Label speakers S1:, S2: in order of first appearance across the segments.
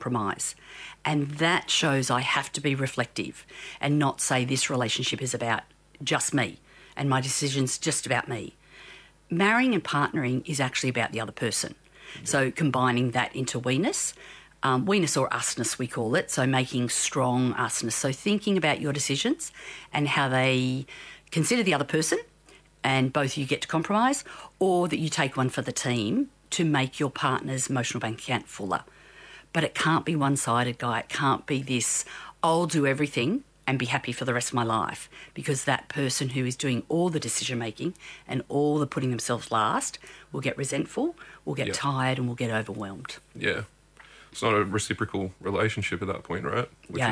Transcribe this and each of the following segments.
S1: compromise. And that shows I have to be reflective and not say this relationship is about just me and my decision's just about me. Marrying and partnering is actually about the other person. So combining that into we-ness, we-ness or us-ness we call it, so making strong us-ness. So thinking about your decisions and how they consider the other person and both you get to compromise, or that you take one for the team to make your partner's emotional bank account fuller. But it can't be one-sided, Guy. It can't be this, I'll do everything and be happy for the rest of my life, because that person who is doing all the decision-making and all the putting themselves last will get resentful, will get tired and will get overwhelmed.
S2: Yeah. It's not a reciprocal relationship at that point, right?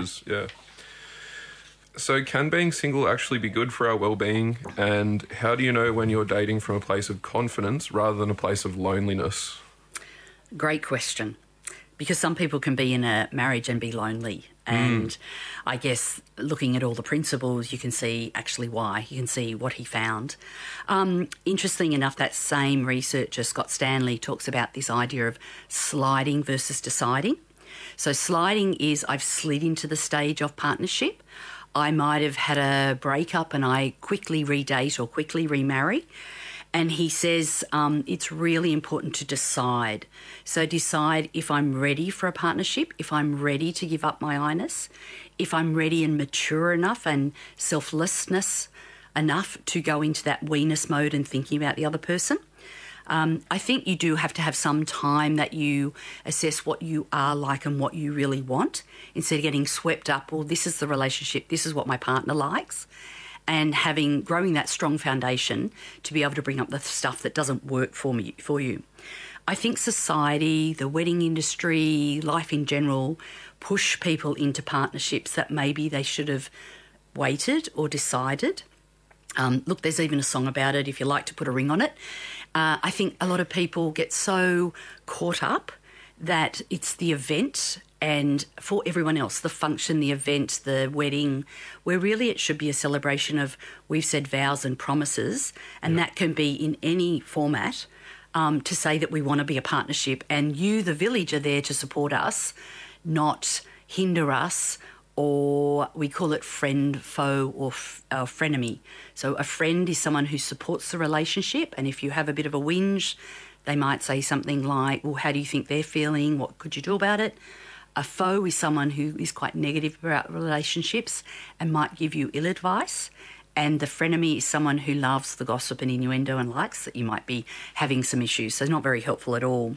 S2: So can being single actually be good for our well-being? And how do you know when you're dating from a place of confidence rather than a place of loneliness?
S1: Great question. Because some people can be in a marriage and be lonely. And I guess looking at all the principles, you can see actually why. You can see what he found. Interesting enough, that same researcher, Scott Stanley, talks about this idea of sliding versus deciding. So sliding is I've slid into the stage of partnership. I might have had a breakup and I quickly redate or quickly remarry. And he says it's really important to decide. So decide if I'm ready for a partnership, if I'm ready to give up my I-ness, if I'm ready and mature enough and selflessness enough to go into that we-ness mode and thinking about the other person. I think you do have to have some time that you assess what you are like and what you really want, instead of getting swept up, well, this is the relationship, this is what my partner likes. And growing that strong foundation to be able to bring up the stuff that doesn't work for you. I think society, the wedding industry, life in general, push people into partnerships that maybe they should have waited or decided. Look, there's even a song about it, if you like to put a ring on it. I think a lot of people get so caught up that it's the event and for everyone else, the function, the event, the wedding, where really it should be a celebration of, we've said vows and promises, and that can be in any format, to say that we want to be a partnership, and you, the village, are there to support us, not hinder us, or we call it friend, foe, or frenemy. So a friend is someone who supports the relationship, and if you have a bit of a whinge, they might say something like, well, how do you think they're feeling? What could you do about it? A foe is someone who is quite negative about relationships and might give you ill advice. And the frenemy is someone who loves the gossip and innuendo and likes that you might be having some issues. So not very helpful at all.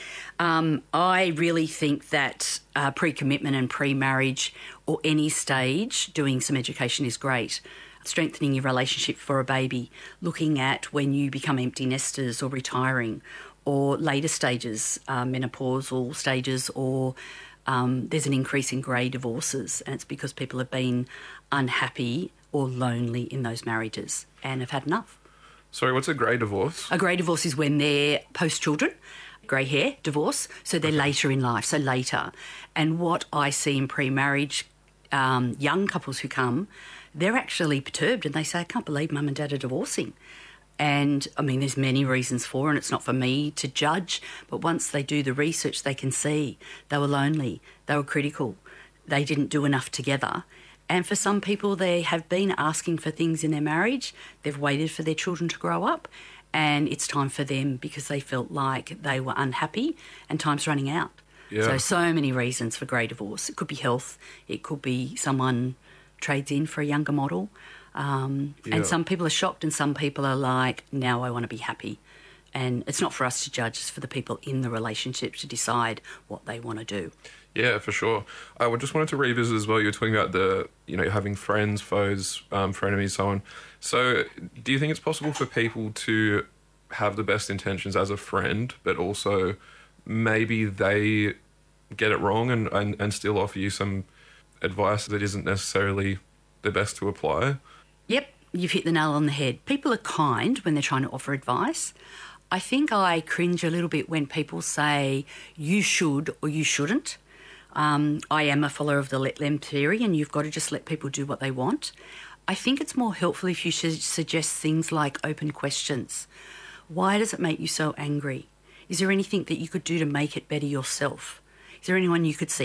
S1: I really think that pre-commitment and pre-marriage or any stage, doing some education is great. Strengthening your relationship for a baby, looking at when you become empty nesters or retiring, or later stages, menopausal stages, or there's an increase in grey divorces, and it's because people have been unhappy or lonely in those marriages and have had enough.
S2: Sorry, what's a grey divorce?
S1: A grey divorce is when they're post-children, grey hair, divorce, so they're later in life, so later. And what I see in pre-marriage, young couples who come, they're actually perturbed and they say, I can't believe mum and dad are divorcing. And, I mean, there's many reasons for it, and it's not for me to judge, but once they do the research, they can see they were lonely, they were critical, they didn't do enough together. And for some people, they have been asking for things in their marriage, they've waited for their children to grow up, and it's time for them because they felt like they were unhappy and time's running out.
S2: Yeah.
S1: So many reasons for grey divorce. It could be health, it could be someone trades in for a younger model. And some people are shocked and some people are like, now I want to be happy. And it's not for us to judge, it's for the people in the relationship to decide what they want to do.
S2: Yeah, for sure. I just wanted to revisit as well, you were talking about having friends, foes, frenemies, so on. So do you think it's possible for people to have the best intentions as a friend, but also maybe they get it wrong and still offer you some advice that isn't necessarily the best to apply?
S1: Yep, you've hit the nail on the head. People are kind when they're trying to offer advice. I think I cringe a little bit when people say you should or you shouldn't. I am a follower of the let them theory, and you've got to just let people do what they want. I think it's more helpful if you suggest things like open questions. Why does it make you so angry? Is there anything that you could do to make it better yourself? Is there anyone you could see